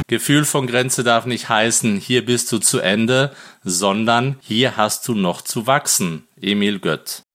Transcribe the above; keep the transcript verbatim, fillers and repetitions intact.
Gefühl von Grenze darf nicht heißen, hier bist du zu Ende, sondern hier hast du noch zu wachsen. Emil Gött.